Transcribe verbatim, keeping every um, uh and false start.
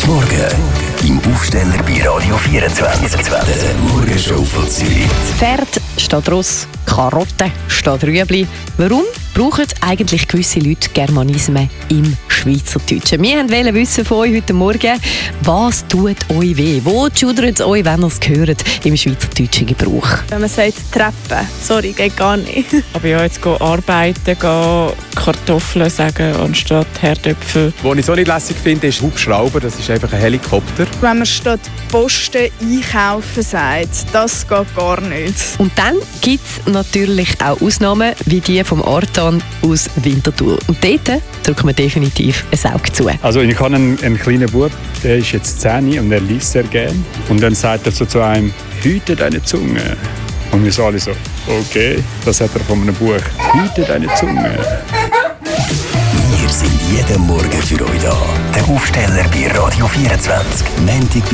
Morgen im Aufsteller bei Radio vierundzwanzig. Der Morgenshow von Zürich. Pferd steht Ross, Karotte steht Rüebli. Warum brauchen eigentlich gewisse Leute Germanismen im Schweizerdeutschen? Wir wollten wissen von euch heute Morgen, was tut euch weh? Wo schudert es euch, wenn ihr es hört, im schweizerdeutschen Gebrauch? Wenn man sagt Treppen, sorry, geht gar nicht. Aber ja, jetzt gehen arbeiten, gehen Kartoffeln sagen anstatt Herdöpfel. Was ich so nicht lässig finde, ist Hubschrauber. Das ist einfach ein Helikopter. Wenn man statt Posten einkaufen sagt, das geht gar nicht. Und dann gibt es natürlich auch Ausnahmen, wie die vom Artan aus Winterthur. Und dort drücken wir definitiv ein Auge zu. Also ich habe einen, einen kleinen Bub, der ist jetzt zehn und er liest sehr gern. Und dann sagt er so zu einem, hüte deine Zunge. Und wir so alle so, okay, das hat er von einem Buch. Hüte deine Zunge. Wir sind jeden Morgen für euch da. Der Aufsteller bei Radio vierundzwanzig. Montag